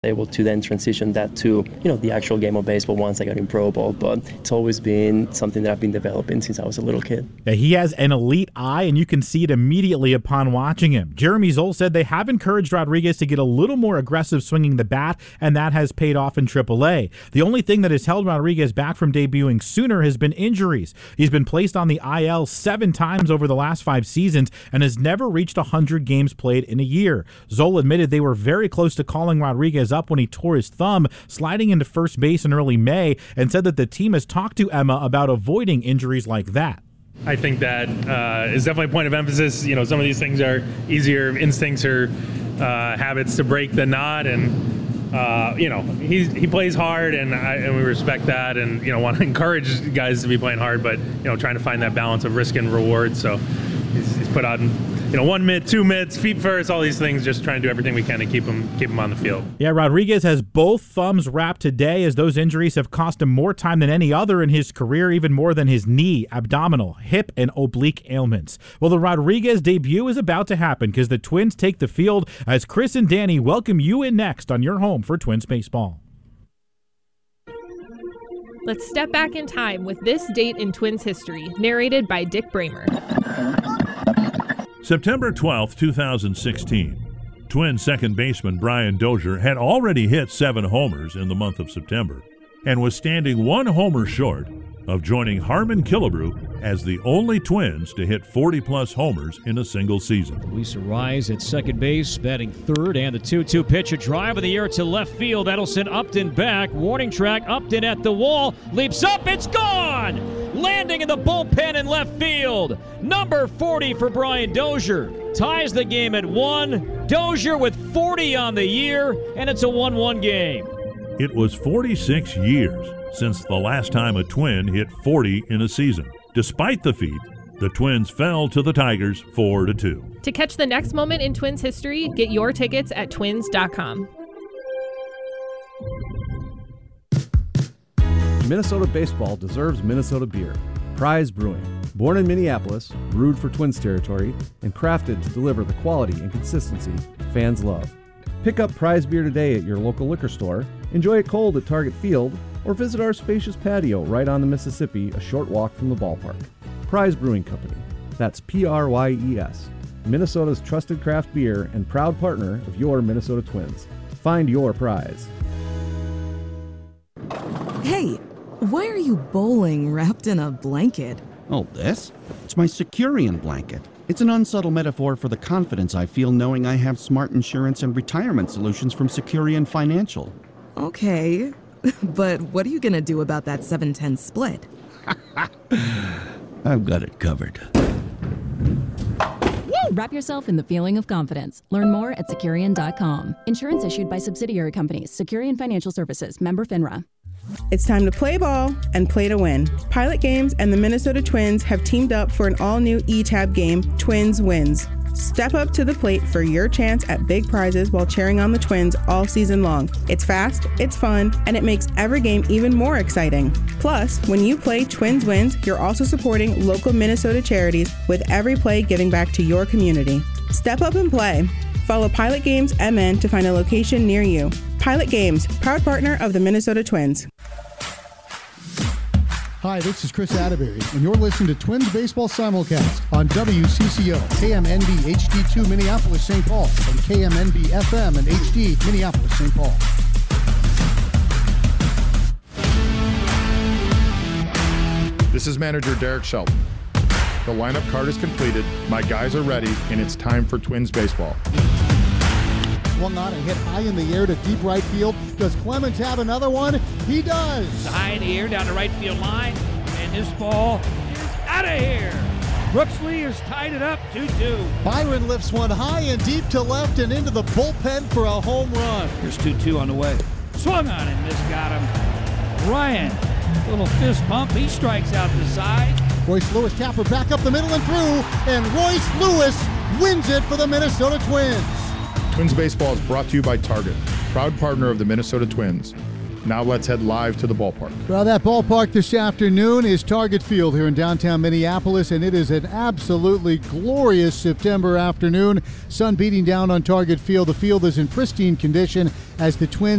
able to then transition that to, the actual game of baseball once I got in pro ball. But it's always been something that I've been developing since I was a little kid. Yeah, he has an elite eye, and you can see it immediately upon watching him. Jeremy Zoll said they have encouraged Rodriguez to get a little more aggressive swinging the bat, and that has paid off in AAA. The only thing that has held Rodriguez back from debuting sooner has been injuries. He's been placed on the IL 7 times over the last 5 seasons and has never reached 100 games played in a year. Zoll admitted they were very close to calling Rodriguez up when he tore his thumb sliding into first base in early May, and said that the team has talked to Emma about avoiding injuries like that. I think that is definitely a point of emphasis. Some of these things are easier instincts or habits to break than not, and he plays hard, and we respect that, and want to encourage guys to be playing hard, but trying to find that balance of risk and reward. So he's put on 1 mitt, 2 mitts, feet first, all these things, just trying to do everything we can to keep him on the field. Yeah, Rodriguez has both thumbs wrapped today, as those injuries have cost him more time than any other in his career, even more than his knee, abdominal, hip, and oblique ailments. Well, the Rodriguez debut is about to happen because the Twins take the field as Chris and Danny welcome you in next on your home for Twins baseball. Let's step back in time with this date in Twins history, narrated by Dick Bramer. September 12, 2016. Twins second baseman Brian Dozier had already hit 7 homers in the month of September and was standing 1 homer short of joining Harmon Killebrew as the only Twins to hit 40-plus homers in a single season. Luis Arraez at second base, batting third, and the 2-2 pitch, a drive of the air to left field. That'll send Upton back. Warning track, Upton at the wall, leaps up, it's gone! Landing in the bullpen in left field. Number 40 for Brian Dozier. Ties the game at 1. Dozier with 40 on the year, and it's a 1-1 game. It was 46 years since the last time a Twin hit 40 in a season. Despite the feat, the Twins fell to the Tigers 4-2. To catch the next moment in Twins history, get your tickets at twins.com. Minnesota baseball deserves Minnesota beer. Prize Brewing. Born in Minneapolis, brewed for Twins territory, and crafted to deliver the quality and consistency fans love. Pick up Prize beer today at your local liquor store, enjoy it cold at Target Field, or visit our spacious patio right on the Mississippi, a short walk from the ballpark. Prize Brewing Company. That's Pryes. Minnesota's trusted craft beer and proud partner of your Minnesota Twins. Find your prize. Hey, why are you bowling wrapped in a blanket? Oh, this? It's my Securian blanket. It's an unsubtle metaphor for the confidence I feel knowing I have smart insurance and retirement solutions from Securian Financial. Okay, but what are you going to do about that 7-10 split? I've got it covered. Wrap yourself in the feeling of confidence. Learn more at Securian.com. Insurance issued by subsidiary companies. Securian Financial Services. Member FINRA. It's time to play ball and play to win. Pilot Games and the Minnesota Twins have teamed up for an all-new E-Tab game, Twins Wins. Step up to the plate for your chance at big prizes while cheering on the Twins all season long. It's fast, it's fun, and it makes every game even more exciting. Plus, when you play Twins Wins, you're also supporting local Minnesota charities, with every play giving back to your community. Step up and play. Follow Pilot Games MN to find a location near you. Pilot Games, proud partner of the Minnesota Twins. Hi, this is Chris Atterbury, and you're listening to Twins Baseball Simulcast on WCCO, KMNB HD2 Minneapolis, St. Paul, and KMNB FM and HD Minneapolis, St. Paul. This is manager Derek Shelton. The lineup card is completed, my guys are ready, and it's time for Twins baseball. Swung on and hit high in the air to deep right field. Does Clemens have another one? He does. High in the air down the right field line, and this ball is out of here. Brooksley has tied it up 2-2. Byron lifts one high and deep to left and into the bullpen for a home run. Here's 2-2 on the way. Swung on and this got him. Ryan, little fist bump. He strikes out the side. Royce Lewis Tapper back up the middle and through, and Royce Lewis wins it for the Minnesota Twins. Twins baseball is brought to you by Target, proud partner of the Minnesota Twins. Now let's head live to the ballpark. Well, that ballpark this afternoon is Target Field here in downtown Minneapolis, and it is an absolutely glorious September afternoon. Sun beating down on Target Field. The field is in pristine condition as the Twins